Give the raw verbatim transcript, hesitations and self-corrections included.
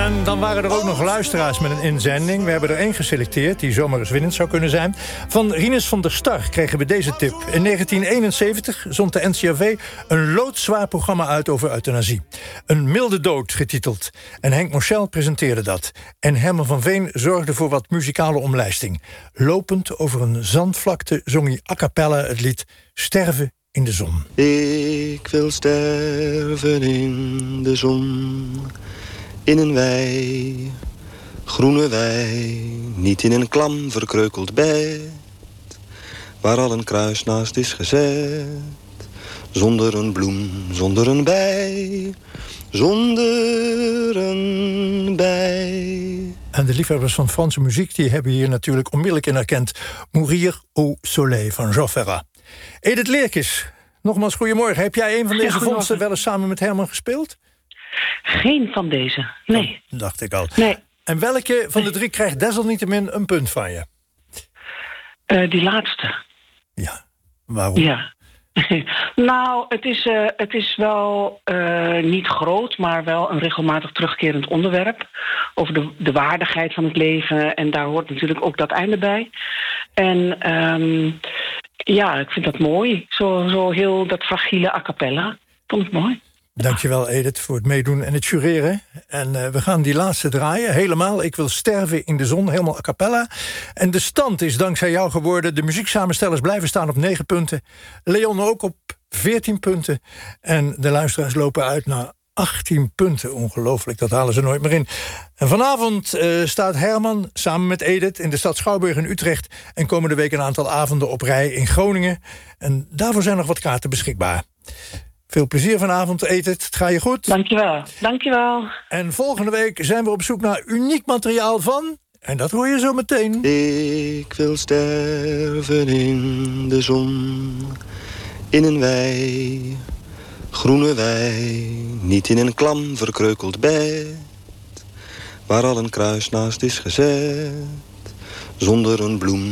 En dan waren er ook nog luisteraars met een inzending. We hebben er één geselecteerd, die zomaar eens winnend zou kunnen zijn. Van Rinus van der Star kregen we deze tip. In negentien eenenzeventig zond de N C R V een loodzwaar programma uit over euthanasie. Een milde dood getiteld. En Henk Moschel presenteerde dat. En Herman van Veen zorgde voor wat muzikale omlijsting. Lopend over een zandvlakte zong hij a cappella het lied Sterven in de zon. Ik wil sterven in de zon, in een wei, groene wei, niet in een klam verkreukeld bed, waar al een kruis naast is gezet, zonder een bloem, zonder een bij, zonder een bij. En de liefhebbers van Franse muziek die hebben hier natuurlijk onmiddellijk in herkend Mourir au soleil van Jean Ferrat. Edith Leerkes, nogmaals goedemorgen. Heb jij een van deze vondsten wel eens samen met Herman gespeeld? Geen van deze, nee. Dat dacht ik al. Nee. En welke van de drie krijgt desalniettemin een punt van je? Uh, die laatste. Ja, waarom? Ja. Nou, het is, uh, het is wel uh, niet groot, maar wel een regelmatig terugkerend onderwerp. Over de, de waardigheid van het leven. En daar hoort natuurlijk ook dat einde bij. En um, ja, ik vind dat mooi. Zo, zo heel dat fragiele a cappella. Vond ik mooi. Dankjewel Edith voor het meedoen en het jureren. En uh, we gaan die laatste draaien, helemaal. Ik wil sterven in de zon, helemaal a cappella. En de stand is dankzij jou geworden. De muzieksamenstellers blijven staan op negen punten. Leon ook op veertien punten. En de luisteraars lopen uit naar achttien punten. Ongelooflijk, dat halen ze nooit meer in. En vanavond uh, staat Herman samen met Edith in de stad Schouwburg in Utrecht. En komende week een aantal avonden op rij in Groningen. En daarvoor zijn nog wat kaarten beschikbaar. Veel plezier vanavond, Edith. Het gaat je goed. Dankjewel. Dankjewel. En volgende week zijn we op zoek naar uniek materiaal van... En dat hoor je zo meteen. Ik wil sterven in de zon, in een wei, groene wei, niet in een klam verkreukeld bed, waar al een kruis naast is gezet, zonder een bloem.